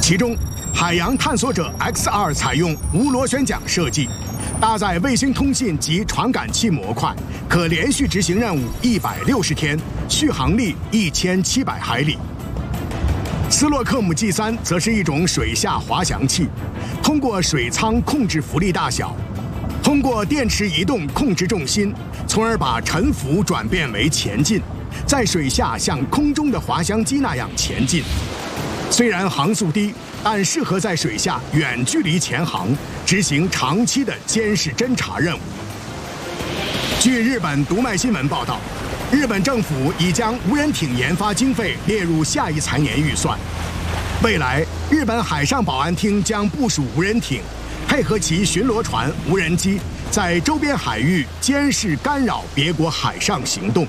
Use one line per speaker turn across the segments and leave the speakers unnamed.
其中，海洋探索者 X2 采用无螺旋桨设计，搭载卫星通信及传感器模块，可连续执行任务160天，续航力1700海里。斯洛克姆 G3 则是一种水下滑翔器，通过水舱控制浮力大小，通过电池移动控制重心，从而把沉浮转变为前进，在水下像空中的滑翔机那样前进。虽然航速低，但适合在水下远距离潜航，执行长期的监视侦察任务。据日本读卖新闻报道，日本政府已将无人艇研发经费列入下一财年预算。未来，日本海上保安厅将部署无人艇，配合其巡逻船、无人机，在周边海域监视干扰别国海上行动。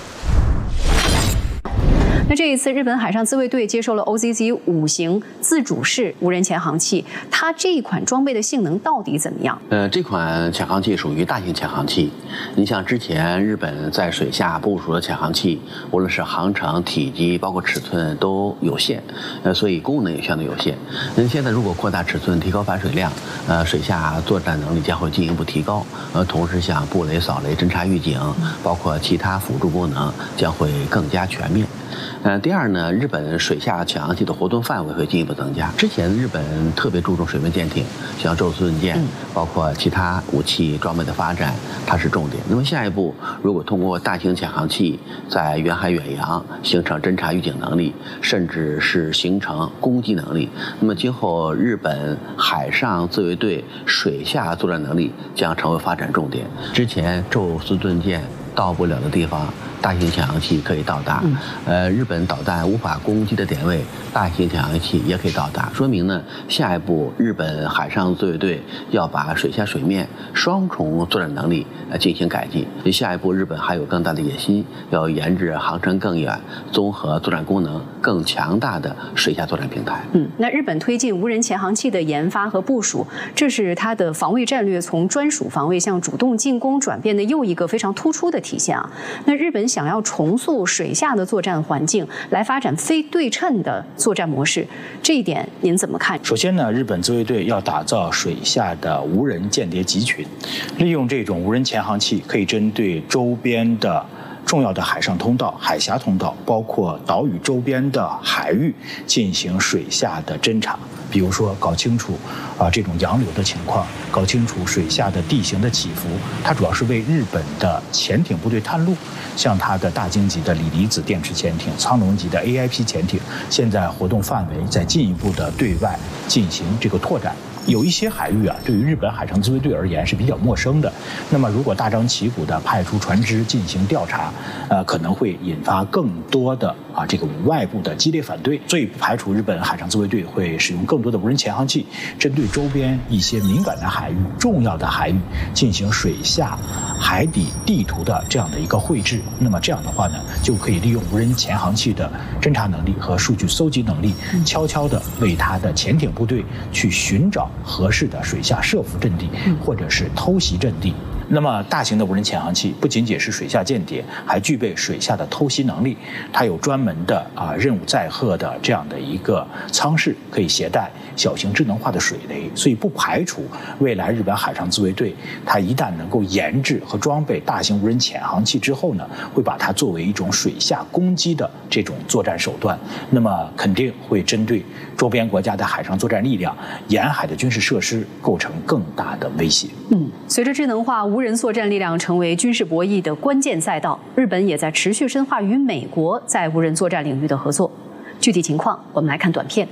那这一次，日本海上自卫队接收了 OZZ-5型自主式无人潜航器，它这一款装备的性能到底怎么样？
这款潜航器属于大型潜航器。你像之前日本在水下部署的潜航器，无论是航程、体积，包括尺寸都有限，所以功能也相对有限。现在如果扩大尺寸、提高反水量，水下作战能力将会进一步提高。同时像布雷、扫雷、侦察预警，包括其他辅助功能将会更加全面。第二呢，日本水下潜航器的活动范围会进一步增加。之前日本特别注重水面舰艇，像宙斯盾舰，包括其他武器装备的发展，它是重点。那么下一步，如果通过大型潜航器在远海远洋形成侦察预警能力，甚至是形成攻击能力，那么今后日本海上自卫队水下作战能力将成为发展重点。之前宙斯盾舰到不了的地方，大型潜航器可以到达。日本导弹无法攻击的点位，大型潜航器也可以到达。说明呢，下一步日本海上自卫队要把水下水面双重作战能力进行改进。下一步日本还有更大的野心，要研制航程更远、综合作战功能更强大的水下作战平台。
那日本推进无人潜航器的研发和部署，这是它的防卫战略从专属防卫向主动进攻转变的又一个非常突出的体现啊。那日本想要重塑水下的作战环境，来发展非对称的作战模式，这一点您怎么看？
首先呢，日本自卫队要打造水下的无人间谍集群，利用这种无人潜航器，可以针对周边的重要的海上通道、海峡通道，包括岛屿周边的海域进行水下的侦察。比如说搞清楚这种洋流的情况，搞清楚水下的地形的起伏。它主要是为日本的潜艇部队探路，像它的大鲸级的锂离子电池潜艇、苍龙级的 AIP 潜艇，现在活动范围在进一步的对外进行这个拓展。有一些海域对于日本海上自卫队而言是比较陌生的。那么，如果大张旗鼓地派出船只进行调查，可能会引发更多的这个外部的激烈反对。所以，不排除日本海上自卫队会使用更多的无人潜航器，针对周边一些敏感的海域、重要的海域进行水下海底地图的这样的一个绘制。那么这样的话呢，就可以利用无人潜航器的侦察能力和数据搜集能力，悄悄地为它的潜艇部队去寻找合适的水下设伏阵地，或者是偷袭阵地。那么大型的无人潜航器不仅仅是水下间谍，还具备水下的偷袭能力。它有专门的任务载荷的这样的一个舱室，可以携带小型智能化的水雷。所以不排除未来日本海上自卫队，它一旦能够研制和装备大型无人潜航器之后呢，会把它作为一种水下攻击的这种作战手段。那么肯定会针对周边国家的海上作战力量、沿海的军事设施构成更大的威胁。
随着智能化无人作战力量成为军事博弈的关键赛道，日本也在持续深化与美国在无人作战领域的合作。具体情况，我们来看短片。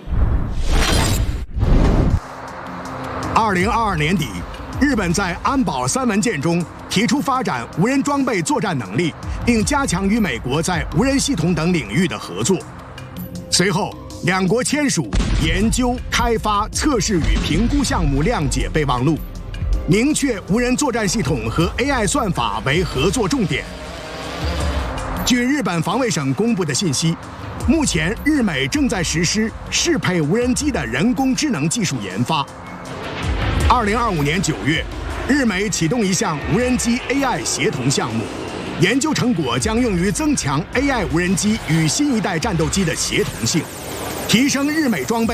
2022年底，日本在安保3文件中提出发展无人装备作战能力，并加强与美国在无人系统等领域的合作。随后，两国签署研究、开发、测试与评估项目谅解备忘录，明确无人作战系统和 AI 算法为合作重点。据日本防卫省公布的信息，目前日美正在实施适配无人机的人工智能技术研发。2025年9月，日美启动一项无人机 AI 协同项目，研究成果将用于增强 AI 无人机与新一代战斗机的协同性，提升日美装备